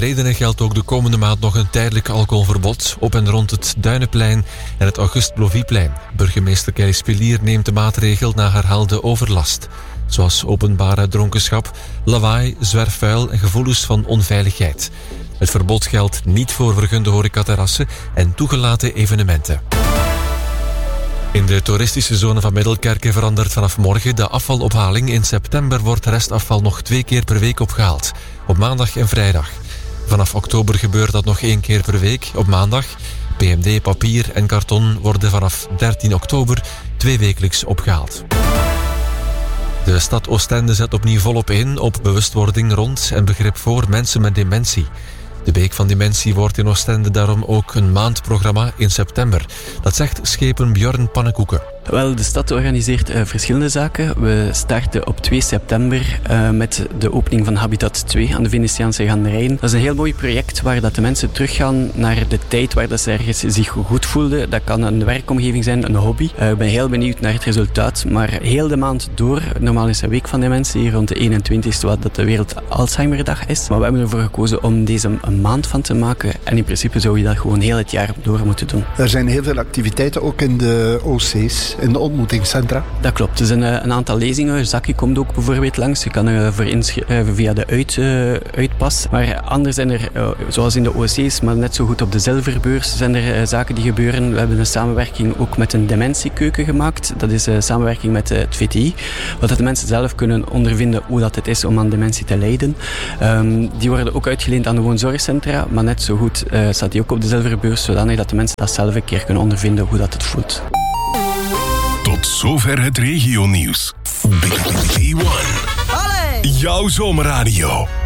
Redenen geldt ook de komende maand nog een tijdelijk alcoholverbod op en rond het Duinenplein en het Auguste-Blovieplein. Burgemeester Kelly Spilier neemt de maatregel na herhaalde overlast, zoals openbare dronkenschap, lawaai, zwerfvuil en gevoelens van onveiligheid. Het verbod geldt niet voor vergunde horecaterrassen en toegelaten evenementen. In de toeristische zone van Middelkerke verandert vanaf morgen de afvalophaling. In september wordt restafval nog 2 keer per week opgehaald, op maandag en vrijdag. Vanaf oktober gebeurt dat nog 1 keer per week, op maandag. PMD, papier en karton worden vanaf 13 oktober 2 wekelijks opgehaald. De stad Oostende zet opnieuw volop in op bewustwording rond en begrip voor mensen met dementie. De Week van Dementie wordt in Oostende daarom ook een maandprogramma in september. Dat zegt schepen Björn Pannenkoeken. Wel, de stad organiseert verschillende zaken. We starten op 2 september met de opening van Habitat 2 aan de Venetiaanse Gaanderijen. Dat is een heel mooi project waar dat de mensen teruggaan naar de tijd waar dat ze ergens zich goed voelden. Dat kan een werkomgeving zijn, een hobby. Ik ben heel benieuwd naar het resultaat, maar heel de maand door. Normaal is een Week van Dementie rond de 21ste, wat dat de Wereld Alzheimerdag is. Maar we hebben ervoor gekozen om deze een maand van te maken. En in principe zou je dat gewoon heel het jaar door moeten doen. Er zijn heel veel activiteiten ook in de OC's. In de ontmoetingscentra. Dat klopt. Er zijn een aantal lezingen. Zakkie komt ook bijvoorbeeld langs. Je kan voor inschrijven via de uitpas. Maar anders zijn er, zoals in de OC's, maar net zo goed op de Zilverbeurs, zijn er zaken die gebeuren. We hebben een samenwerking ook met een dementiekeuken gemaakt. Dat is een samenwerking met het VTI. Wat de mensen zelf kunnen ondervinden hoe dat het is om aan dementie te lijden. Die worden ook uitgeleend aan de woonzorgcentra. Maar net zo goed staat die ook op de Zilverbeurs, zodanig dat de mensen dat zelf een keer kunnen ondervinden hoe dat het voelt. Tot zover het regionieuws. B1. Jouw zomerradio.